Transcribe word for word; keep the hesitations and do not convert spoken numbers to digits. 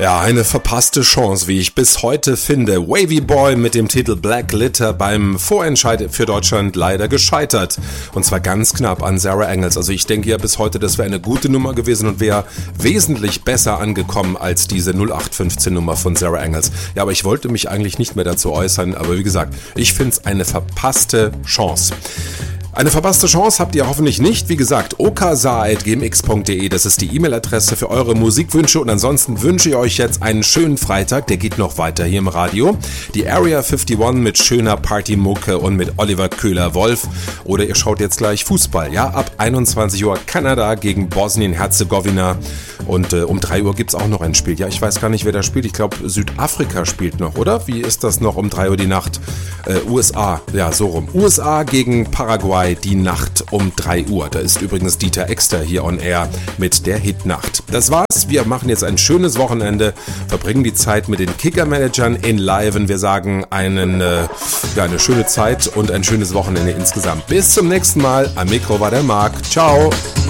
Ja, eine verpasste Chance, wie ich bis heute finde. Wavy Boy mit dem Titel Black Litter beim Vorentscheid für Deutschland leider gescheitert. Und zwar ganz knapp an Sarah Engels. Also ich denke ja bis heute, das wäre eine gute Nummer gewesen und wäre wesentlich besser angekommen als diese null acht fünfzehn Nummer von Sarah Engels. Ja, aber ich wollte mich eigentlich nicht mehr dazu äußern. Aber wie gesagt, ich finde es eine verpasste Chance. Eine verpasste Chance habt ihr hoffentlich nicht. Wie gesagt, okasa at gmx punkt de, das ist die E-Mail-Adresse für eure Musikwünsche. Und ansonsten wünsche ich euch jetzt einen schönen Freitag. Der geht noch weiter hier im Radio. Die Area einundfünfzig mit schöner Partymucke und mit Oliver Köhler-Wolf. Oder ihr schaut jetzt gleich Fußball. Ja, ab einundzwanzig Uhr Kanada gegen Bosnien-Herzegowina. Und äh, um drei Uhr gibt's auch noch ein Spiel. Ja, ich weiß gar nicht, wer da spielt. Ich glaube, Südafrika spielt noch, oder? Wie ist das noch um drei Uhr die Nacht? Äh, U S A, ja, so rum. U S A gegen Paraguay. Die Nacht um drei Uhr. Da ist übrigens Dieter Exter hier on air mit der Hitnacht. Das war's. Wir machen jetzt ein schönes Wochenende, verbringen die Zeit mit den Kicker-Managern in Liven. Wir sagen einen, äh, ja, eine schöne Zeit und ein schönes Wochenende insgesamt. Bis zum nächsten Mal. Am Mikro war der Marc. Ciao.